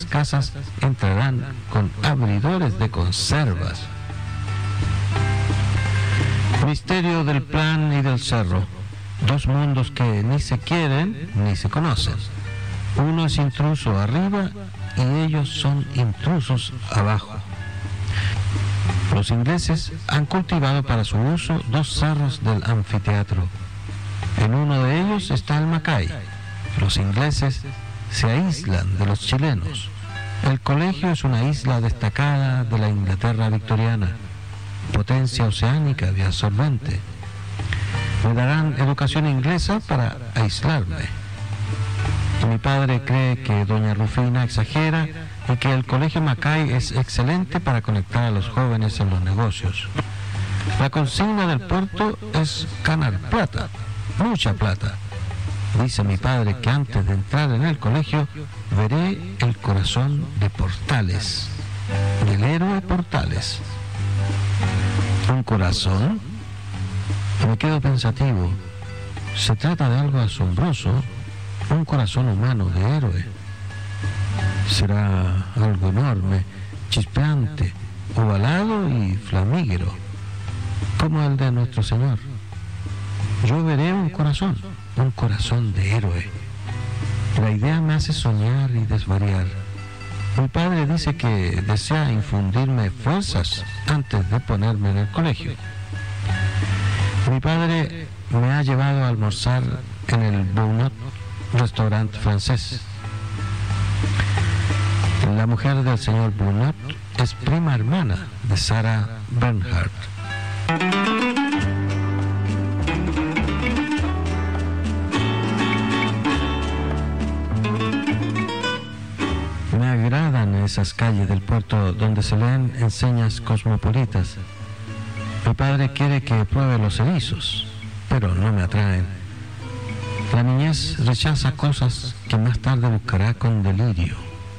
casas entrarán con abridores de conservas. Misterio del plan y del cerro. Dos mundos que ni se quieren ni se conocen. Uno es intruso arriba y ellos son intrusos abajo. Los ingleses han cultivado para su uso dos cerros del anfiteatro. En uno de ellos está el Mackay. Los ingleses se aíslan de los chilenos. El colegio es una isla destacada de la Inglaterra victoriana, potencia oceánica y absorbente. Me darán educación inglesa para aislarme. Mi padre cree que doña Rufina exagera y que el colegio Mackay es excelente para conectar a los jóvenes en los negocios. La consigna del puerto es ganar plata, mucha plata. Dice mi padre que antes de entrar en el colegio veré el corazón de Portales, del héroe Portales. ¿Un corazón? Me quedo pensativo. Se trata de algo asombroso, un corazón humano de héroe. Será algo enorme, chispeante, ovalado y flamígero, como el de nuestro Señor. Yo veré un corazón de héroe. La idea me hace soñar y desvariar. Mi padre dice que desea infundirme fuerzas antes de ponerme en el colegio. Mi padre me ha llevado a almorzar en el Bounot, restaurante francés. La mujer del señor Bounot es prima hermana de Sarah Bernhardt. Me agradan esas calles del puerto donde se leen enseñas cosmopolitas. Mi padre quiere que pruebe los erizos, pero no me atraen. La niñez rechaza cosas que más tarde buscará con delirio.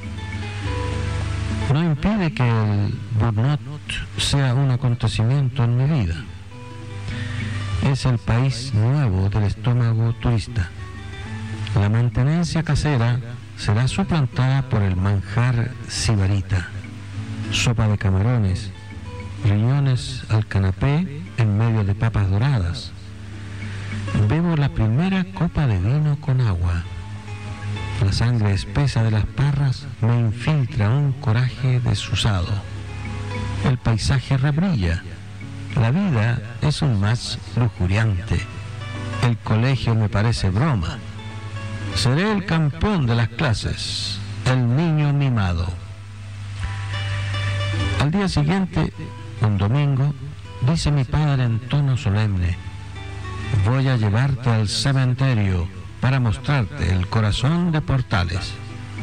No impide que el Bounot sea un acontecimiento en mi vida. Es el país nuevo del estómago turista. La mantenencia casera será suplantada por el manjar sibarita, sopa de camarones, riñones al canapé en medio de papas doradas. Bebo la primera copa de vino con agua. La sangre espesa de las parras me infiltra un coraje desusado. El paisaje rebrilla. La vida es un más lujuriante. El colegio me parece broma. Seré el campeón de las clases, el niño mimado. Al día siguiente, un domingo, dice mi padre en tono solemne: voy a llevarte al cementerio para mostrarte el corazón de Portales.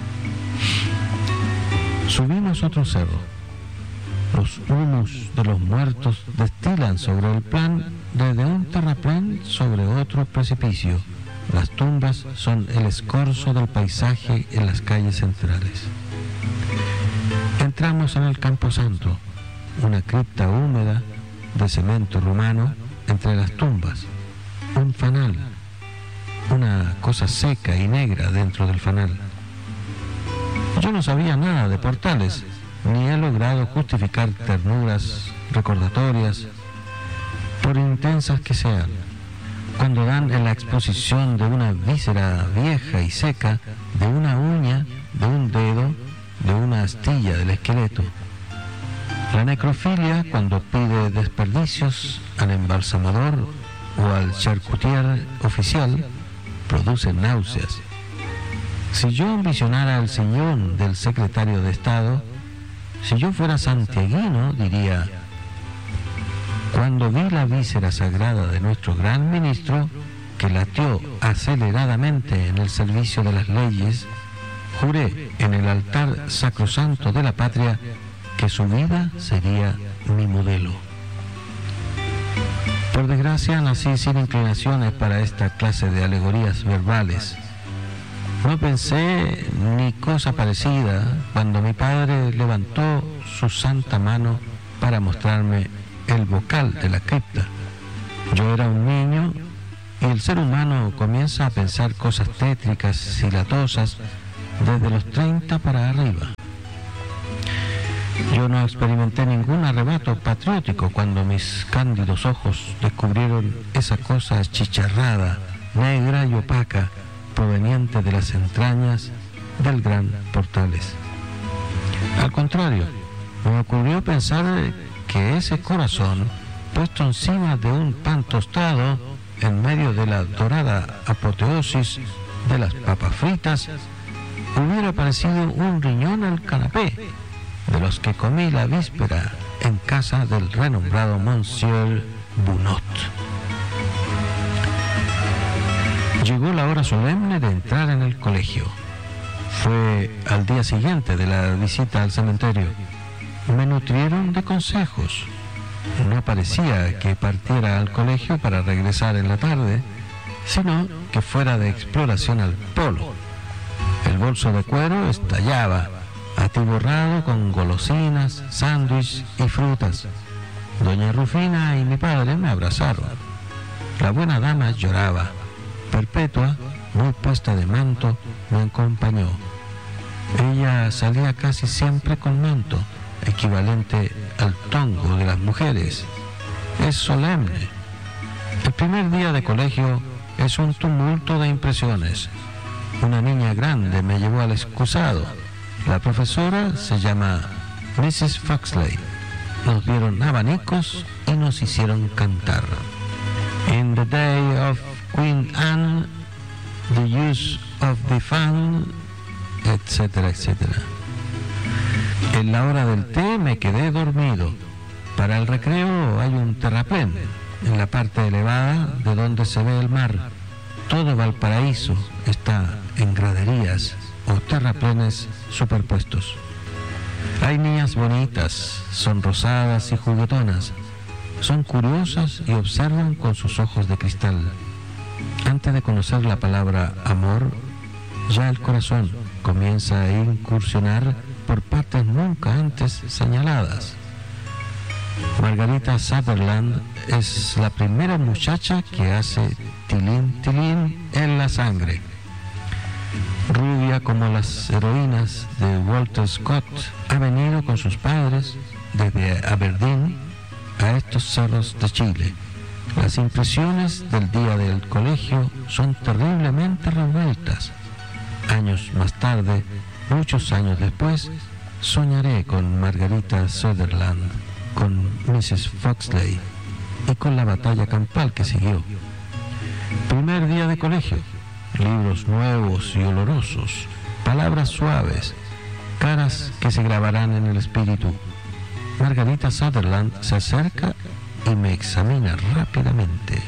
Subimos otro cerro. Los humus de los muertos destilan sobre el plan desde un terraplén sobre otro precipicio. Las tumbas son el escorzo del paisaje en las calles centrales. Entramos en el Camposanto, una cripta húmeda de cemento romano entre las tumbas, un fanal, una cosa seca y negra dentro del fanal. Yo no sabía nada de Portales, ni he logrado justificar ternuras recordatorias, por intensas que sean. Cuando dan en la exposición de una víscera vieja y seca, de una uña, de un dedo, de una astilla del esqueleto. La necrofilia, cuando pide desperdicios al embalsamador o al charcutier oficial, produce náuseas. Si yo ambicionara el sillón del secretario de Estado, si yo fuera santiaguino, diría: cuando vi la víscera sagrada de nuestro gran ministro, que latió aceleradamente en el servicio de las leyes, juré en el altar sacrosanto de la patria que su vida sería mi modelo. Por desgracia, nací sin inclinaciones para esta clase de alegorías verbales. No pensé ni cosa parecida cuando mi padre levantó su santa mano para mostrarme el vocal de la cripta. Yo era un niño y el ser humano comienza a pensar cosas tétricas y latosas desde los 30 para arriba. Yo no experimenté ningún arrebato patriótico cuando mis cándidos ojos descubrieron esa cosa achicharrada, negra y opaca, proveniente de las entrañas del gran Portales. Al contrario, me ocurrió pensar que ese corazón, puesto encima de un pan tostado, en medio de la dorada apoteosis de las papas fritas, hubiera parecido un riñón al canapé, de los que comí la víspera en casa del renombrado Monsieur Bunot. Llegó la hora solemne de entrar en el colegio. Fue al día siguiente de la visita al cementerio. Me nutrieron de consejos. No parecía que partiera al colegio para regresar en la tarde, sino que fuera de exploración al polo. El bolso de cuero estallaba, atiborrado con golosinas, sándwiches y frutas. Doña Rufina y mi padre me abrazaron. La buena dama lloraba. Perpetua, muy puesta de manto, me acompañó. Ella salía casi siempre con manto, equivalente al tongo de las mujeres. Es solemne. El primer día de colegio es un tumulto de impresiones. Una niña grande me llevó al excusado. La profesora se llama Mrs. Foxley. Nos dieron abanicos y nos hicieron cantar. In the day of Queen Anne, the use of the fan, etcétera, etcétera. En la hora del té me quedé dormido. Para el recreo hay un terraplén en la parte elevada de donde se ve el mar. Todo Valparaíso está en graderías o terraplenes superpuestos. Hay niñas bonitas, sonrosadas y juguetonas. Son curiosas y observan con sus ojos de cristal. Antes de conocer la palabra amor, ya el corazón comienza a incursionar por partes nunca antes señaladas. Margarita Sutherland es la primera muchacha que hace tilín tilín en la sangre. Rubia como las heroínas de Walter Scott, ha venido con sus padres desde Aberdeen a estos cerros de Chile. Las impresiones del día del colegio son terriblemente revueltas. Años más tarde, muchos años después, soñaré con Margarita Sutherland, con Mrs. Foxley y con la batalla campal que siguió. Primer día de colegio, libros nuevos y olorosos, palabras suaves, caras que se grabarán en el espíritu. Margarita Sutherland se acerca y me examina rápidamente.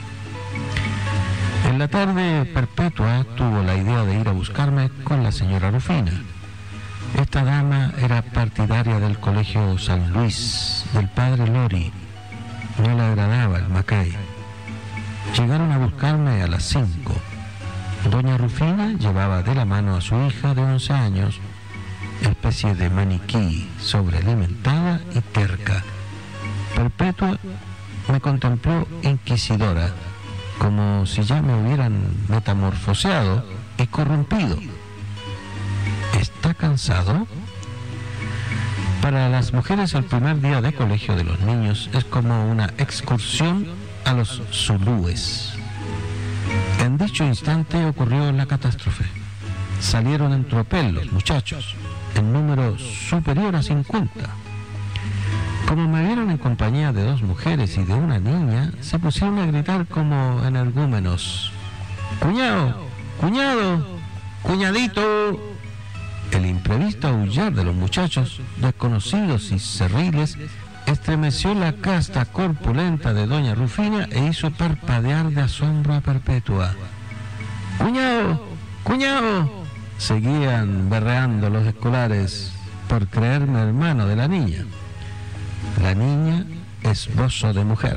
En la tarde, Perpetua tuvo la idea de ir a buscarme con la señora Rufina. Esta dama era partidaria del colegio San Luis, del padre Lori. No le agradaba el Mackay. Llegaron a buscarme a las 5. Doña Rufina llevaba de la mano a su hija de 11 años, especie de maniquí, sobrealimentada y terca. Perpetua me contempló inquisidora, como si ya me hubieran metamorfoseado y corrompido. ¿Está cansado? Para las mujeres el primer día de colegio de los niños es como una excursión a los zulúes. En dicho instante ocurrió la catástrofe. Salieron en tropel los muchachos, en número superior a 50. Como me vieron en compañía de 2 mujeres y de una niña, se pusieron a gritar como energúmenos: ¡Cuñado! ¡Cuñado! ¡Cuñadito! El imprevisto aullar de los muchachos, desconocidos y cerriles, estremeció la casta corpulenta de doña Rufina e hizo parpadear de asombro a Perpetua. ¡Cuñado! ¡Cuñado!, seguían berreando los escolares por creerme hermano de la niña. La niña es bozo de mujer.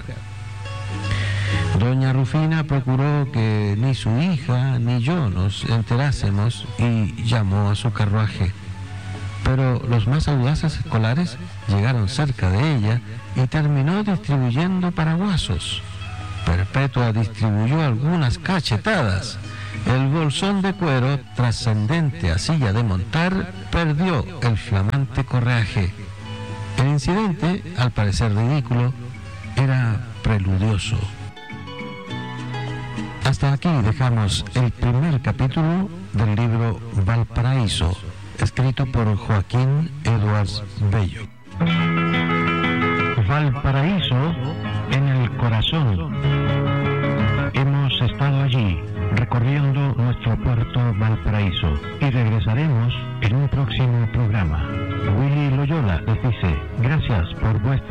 Doña Rufina procuró que ni su hija ni yo nos enterásemos y llamó a su carruaje. Pero los más audaces escolares llegaron cerca de ella y terminó distribuyendo paraguasos. Perpetua distribuyó algunas cachetadas. El bolsón de cuero, trascendente a silla de montar, perdió el flamante correaje. El incidente, al parecer ridículo, era preludioso. Hasta aquí dejamos el primer capítulo del libro Valparaíso, escrito por Joaquín Edwards Bello. Valparaíso en el corazón. Hemos estado allí, recorriendo nuestro puerto Valparaíso, y regresaremos en un próximo programa. Willy Loyola les dice, gracias por vuestra